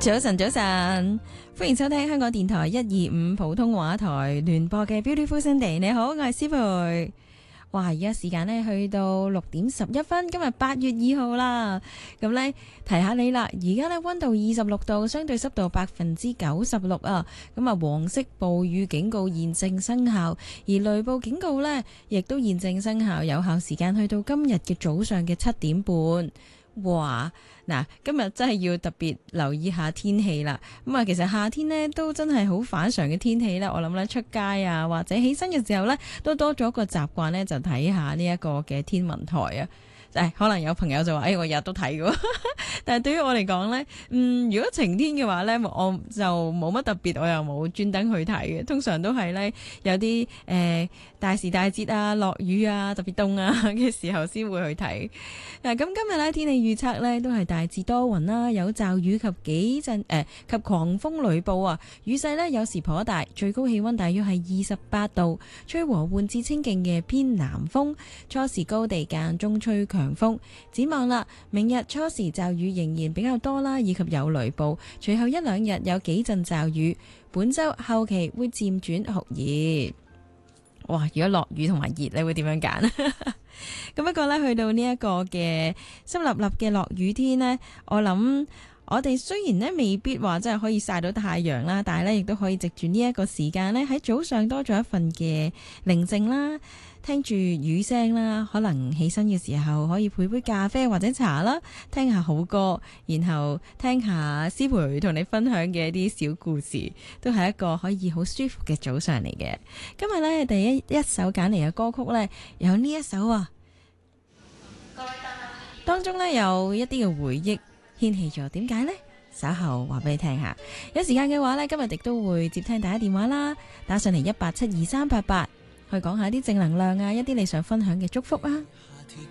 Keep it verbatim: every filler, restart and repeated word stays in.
早晨，早晨，歡迎收聽香港電台一二五普通話台聯播嘅 Beautiful Sunday。你好，我係思培。哇，而家時間呢去到六點十一分，今日八月二號啦。咁呢提下你啦，而家呢溫度二十六度，相對濕度百分之九十六啊。咁啊，黃色暴雨警告現正生效，而雷暴警告呢亦都現正生效，有效時間去到今日嘅早上嘅七點半。哇！嗱，今日真係要特別留意下天氣啦。咁啊，其實夏天呢都真係好反常嘅天氣啦。我諗咧出街啊，或者起身嘅時候呢，都多咗一個習慣呢，就睇下呢一個嘅天文台啊。誒，可能有朋友就話，誒、哎，我日日都睇嘅。但係對於我嚟講呢，嗯，如果晴天嘅話呢，我就冇乜特別，我又冇專登去睇嘅。通常都係呢，有啲誒、呃、大時大節啊、落雨啊、特別凍啊嘅時候先會去睇。嗱，咁今日呢，天氣預測呢都係大致多雲啦，有驟雨及幾陣誒、呃、及狂風雷暴啊，雨勢呢有時頗大，最高氣溫大約係二十八度，吹和緩至清勁嘅偏南風，初時高地間中吹強風。展望啦，明日初時驟雨仍然比較多啦，以及有雷暴，隨後一兩日有幾陣驟雨，本周後期會漸轉酷熱。哇！如果落雨同埋熱，你會點樣揀？咁不過呢，去到呢一個嘅濕立立嘅落雨天呢，我諗我哋雖然呢未必話真係可以曬到太陽啦，但係呢亦都可以藉住呢一個時間呢，喺早上多咗一份嘅寧靜啦，聽住雨聲啦，可能起身嘅時候可以配杯咖啡或者茶啦，聽下好歌，然後聽下思培同你分享嘅一啲小故事，都係一個可以好舒服嘅早上嚟嘅。今日呢，第一一首揀嚟嘅歌曲呢，有呢一首啊，當中呢，有一啲嘅回憶牽起咗，點解呢？稍後話俾你聽下。有時間嘅話呢，今日亦都會接聽大家電話啦，打上嚟一八七二三八八，去講下啲正能量啊，一啲你想分享嘅祝福啊。